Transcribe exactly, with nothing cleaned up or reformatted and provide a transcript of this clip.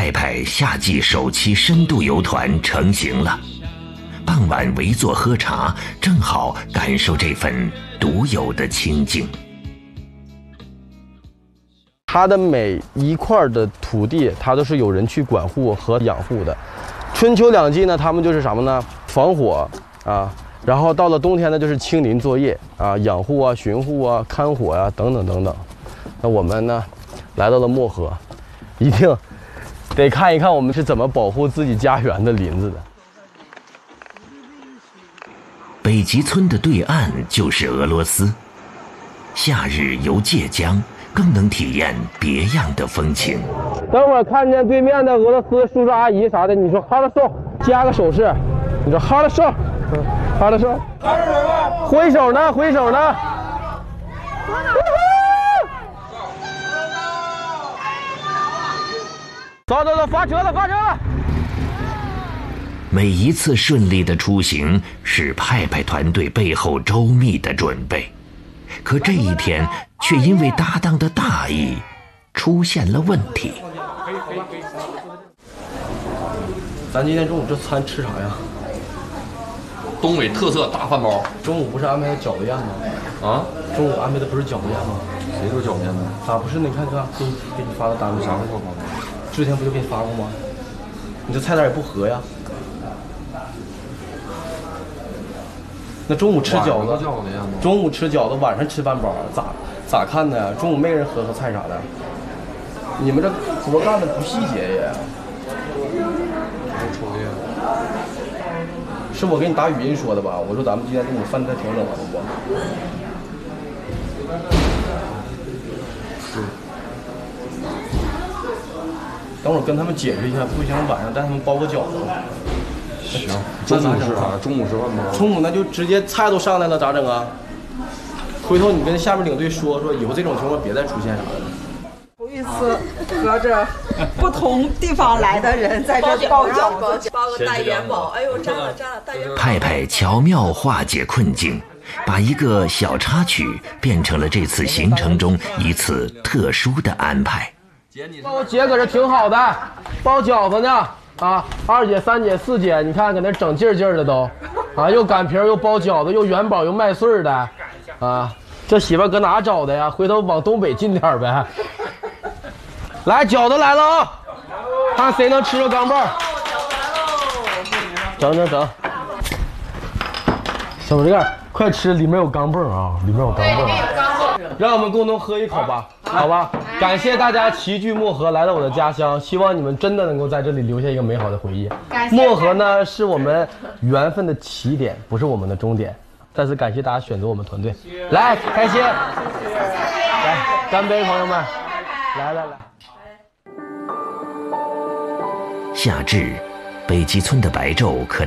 派派夏季首期深度游团成型了。傍晚围坐喝茶，正好感受这份独有的清静。 它的每一块的土地，它都是有人去管护和养护的。春秋两季呢，他们就是什么呢？防火啊，然后到了冬天呢，就是清林作业啊，养护啊、巡护啊、看火啊等等等等。那我们呢，来到了漠河，一定得看一看我们是怎么保护自己家园的林子的。 北极村的对岸就是俄罗斯，夏日游界江更能体验别样的风情。 等会儿看见对面的俄罗斯叔叔阿姨啥的，你说哈了手，加个手势，你说哈了手，嗯，哈了手，挥手呢，挥手呢。走走走，发车了，发车了！ 每一次顺利的出行是派派团队背后周密的准备，可这一天却因为搭档的大意出现了问题。 咱今天中午这餐吃啥呀？ 东北特色大饭包。 中午不是安排的饺子宴吗？ 啊？ 中午安排的不是饺子宴吗？ 谁说饺子宴呢？ 咋不是？你看看，给你给你发的单子啥时候发的？之前不就给你发过吗？你这菜单也不合呀。那中午吃饺子，中午吃饺子，晚上吃饭包，咋咋看的？中午没人喝喝菜啥的。你们这活干的不细节也。是我给你打语音说的吧？我说咱们今天中午饭菜调整完了不？是。等会儿跟他们解释一下，不行晚上带他们包个饺子。 行。中午吃啥？中午吃饭包。 中午那就直接菜都上来了，咋整啊？回头你跟下面领队说说，以后这种情况别再出现啥的。 头一次和着不同地方来的人在这包饺子， 包个大元宝，哎呦，粘了粘了，大元宝。 派派巧妙化解困境，把一个小插曲变成了这次行程中一次特殊的安排。 那我姐搁这挺好的，包饺子呢啊，二姐、三姐、四姐，你看搁那整劲儿劲儿的都，啊，又擀皮又包饺子，又元宝又麦穗的，啊，这媳妇搁哪找的呀？回头往东北进点呗。来，饺子来了啊！看谁能吃着钢镚儿。整整整。小这个快吃，里面有钢镚儿啊，里面有钢镚儿。让我们共同喝一口吧，好吧？感谢大家齐聚漠河来到我的家乡，希望你们真的能够在这里留下一个美好的回忆。漠河呢是我们缘分的起点，不是我们的终点。再次感谢大家选择我们团队，来开心，来干杯，朋友们，来来来。 夏至，北极村的白昼可